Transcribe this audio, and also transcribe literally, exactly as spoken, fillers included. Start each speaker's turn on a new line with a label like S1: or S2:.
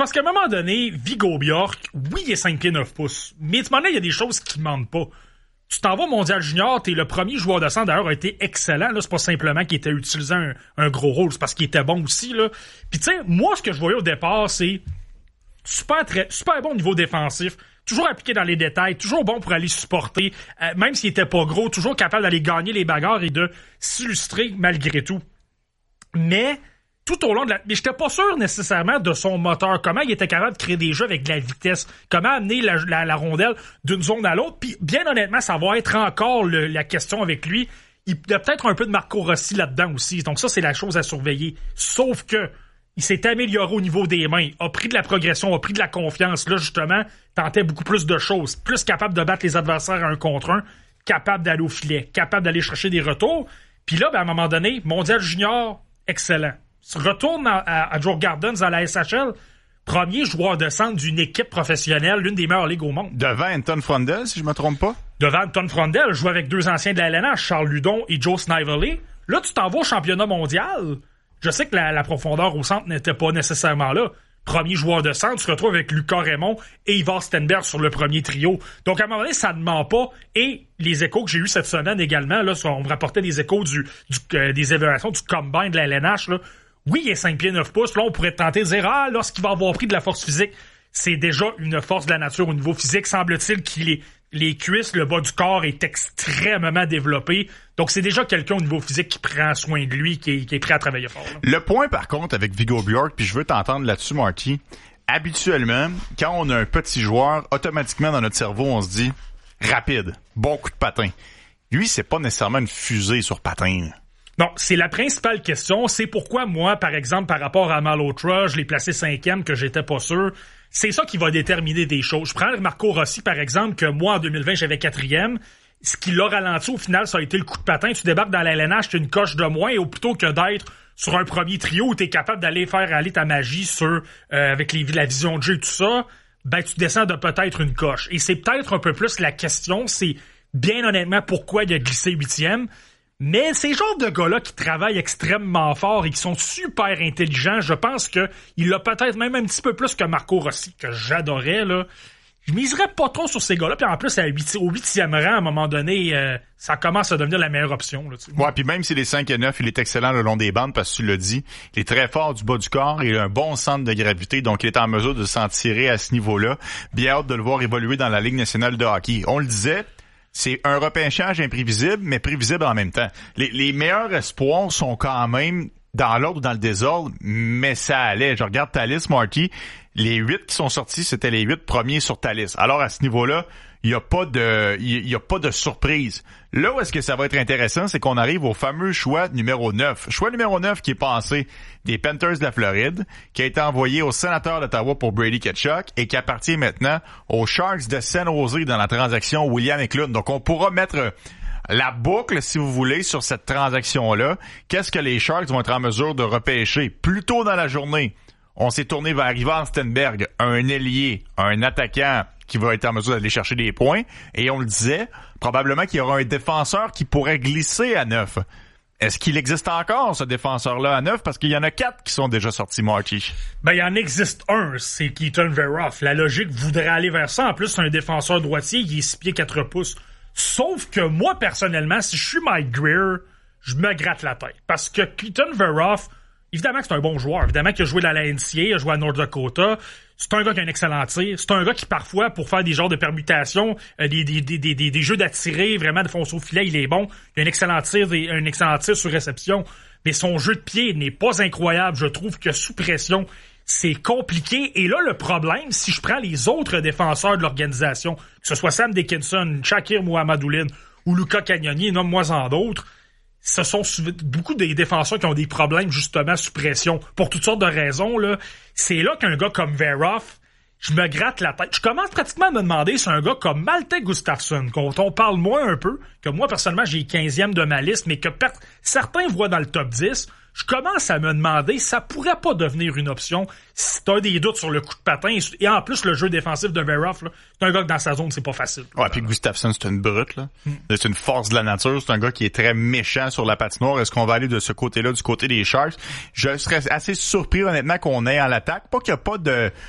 S1: parce qu'à un moment donné, Viggo Bjork, oui, il est cinq pieds neuf pouces, mais à ce moment-là, il y a des choses qui mentent pas. Tu t'en vas mondial junior, t'es le premier joueur de centre, d'ailleurs, a été excellent, là, c'est pas simplement qu'il était utilisé un, un gros rôle, c'est parce qu'il était bon aussi, là. Puis tu sais, moi, ce que je voyais au départ, c'est super très, super bon au niveau défensif, toujours appliqué dans les détails, toujours bon pour aller supporter, euh, même s'il était pas gros, toujours capable d'aller gagner les bagarres et de s'illustrer malgré tout. Mais, tout au long de la... Mais j'étais pas sûr nécessairement de son moteur, comment il était capable de créer des jeux avec de la vitesse, comment amener la, la, la rondelle d'une zone à l'autre, puis bien honnêtement, ça va être encore le, la question avec lui. Il y a peut-être un peu de Marco Rossi là-dedans aussi, donc ça, c'est la chose à surveiller. Sauf que, il s'est amélioré au niveau des mains, a pris de la progression, a pris de la confiance, là, justement, tentait beaucoup plus de choses, plus capable de battre les adversaires à un contre un, capable d'aller au filet, capable d'aller chercher des retours, puis là, ben, à un moment donné, mondial junior, excellent. Retourne à, à, à Joe Gardens à la S H L, premier joueur de centre d'une équipe professionnelle, l'une des meilleures ligues au monde.
S2: Devant Anton Frondel, si je me trompe pas.
S1: Devant Anton Frondel, joue avec deux anciens de la L N H, Charles Ludon et Joe Snively. Là, tu t'en vas au championnat mondial. Je sais que la, la profondeur au centre n'était pas nécessairement là. Premier joueur de centre, tu te retrouves avec Lucas Raymond et Ivar Stenberg sur le premier trio. Donc, à un moment donné, ça ne ment pas. Et les échos que j'ai eus cette semaine également, là, on me rapportait des échos du, du euh, des évaluations du combine de la L N H, là. Oui, il est cinq pieds neuf pouces. Là, on pourrait tenter de dire, ah, lorsqu'il va avoir pris de la force physique, c'est déjà une force de la nature au niveau physique. Semble-t-il qu'il est, les cuisses, le bas du corps est extrêmement développé. Donc, c'est déjà quelqu'un au niveau physique qui prend soin de lui, qui est, qui est prêt à travailler fort, là.
S2: Le point, par contre, avec Viggo Bjork, puis je veux t'entendre là-dessus, Marty, habituellement, quand on a un petit joueur, automatiquement, dans notre cerveau, on se dit, rapide, bon coup de patin. Lui, c'est pas nécessairement une fusée sur patin, là.
S1: Non, c'est la principale question. C'est pourquoi moi, par exemple, par rapport à Malhotra, je l'ai placé cinquième, que j'étais pas sûr. C'est ça qui va déterminer des choses. Je prends Marco Rossi, par exemple, que moi, en deux mille vingt, j'avais quatrième. Ce qui l'a ralenti, au final, ça a été le coup de patin. Tu débarques dans la L N H, tu as une coche de moins, et au plutôt que d'être sur un premier trio où tu es capable d'aller faire aller ta magie sur euh, avec les, la vision de jeu et tout ça, ben tu descends de peut-être une coche. Et c'est peut-être un peu plus la question, c'est bien honnêtement pourquoi il a glissé huitième. Mais ces genres de gars-là qui travaillent extrêmement fort et qui sont super intelligents, je pense que il l'a peut-être même un petit peu plus que Marco Rossi, que j'adorais, là. Je miserais pas trop sur ces gars-là. Puis en plus, à huit, au huitième rang, à un moment donné, euh, ça commence à devenir la meilleure option, là, tu sais.
S2: Ouais, puis même s'il est cinq et neuf, il est excellent le long des bandes parce que tu l'as dit. Il est très fort du bas du corps, il a un bon centre de gravité, donc il est en mesure de s'en tirer à ce niveau-là. Bien hâte de le voir évoluer dans la Ligue nationale de hockey. On le disait, c'est un repêchage imprévisible, mais prévisible en même temps. Les, les meilleurs espoirs sont quand même dans l'ordre ou dans le désordre, mais ça allait. Je regarde ta liste, Marty. Les huit qui sont sortis, c'était les huit premiers sur ta liste. Alors, à ce niveau-là, il n'y a pas de, il y a pas de surprise. Là où est-ce que ça va être intéressant, c'est qu'on arrive au fameux choix numéro neuf. Choix numéro neuf qui est passé des Panthers de la Floride, qui a été envoyé aux Sénateurs d'Ottawa pour Brady Tkachuk et qui appartient maintenant aux Sharks de San Jose dans la transaction William Eklund. Donc, on pourra mettre la boucle, si vous voulez, sur cette transaction-là. Qu'est-ce que les Sharks vont être en mesure de repêcher? Plus tôt dans la journée, on s'est tourné vers Ivan Stenberg, un ailier, un attaquant qui va être en mesure d'aller chercher des points. Et on le disait, probablement qu'il y aura un défenseur qui pourrait glisser à neuf. Est-ce qu'il existe encore, ce défenseur-là, à neuf? Parce qu'il y en a quatre qui sont déjà sortis, Marty.
S1: Ben, il en existe un, c'est Keaton Veroff. La logique voudrait aller vers ça. En plus, c'est un défenseur droitier, il est six pieds quatre pouces. Sauf que moi, personnellement, si je suis Mike Greer, je me gratte la tête. Parce que Keaton Veroff, évidemment que c'est un bon joueur. Évidemment qu'il a joué dans la N C A A, il a joué à North Dakota. C'est un gars qui a un excellent tir. C'est un gars qui, parfois, pour faire des genres de permutations, euh, des, des, des, des, des jeux d'attirer, vraiment de foncer au filet, il est bon. Il a un excellent tir, des, un excellent tir sur réception. Mais son jeu de pied n'est pas incroyable. Je trouve que sous pression, c'est compliqué. Et là, le problème, si je prends les autres défenseurs de l'organisation, que ce soit Sam Dickinson, Shakir Muhammad-Oulin ou Luca Cagnoni, nomme-moi-en d'autres, ce sont beaucoup des défenseurs qui ont des problèmes justement sous pression pour toutes sortes de raisons, là. C'est là qu'un gars comme Veroff, je me gratte la tête. Je commence pratiquement à me demander si un gars comme Malte Gustafsson, quand on parle moins un peu, que moi personnellement j'ai quinzième de ma liste, mais que per- certains voient dans le top dix, je commence à me demander si ça pourrait pas devenir une option si t'as des doutes sur le coup de patin. Et en plus, le jeu défensif de Veroff, là, c'est un gars que dans sa zone, c'est pas facile.
S2: Ouais, puis Gustafsson, c'est une brute, là. Mm. C'est une force de la nature. C'est un gars qui est très méchant sur la patinoire. Est-ce qu'on va aller de ce côté-là, du côté des Sharks? Je serais assez surpris, honnêtement, qu'on ait en l'attaque. Pas qu'il n'y a pas de,